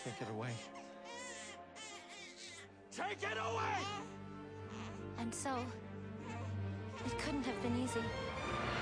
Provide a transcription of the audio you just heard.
Take it away. Take it away! And so, it couldn't have been easy.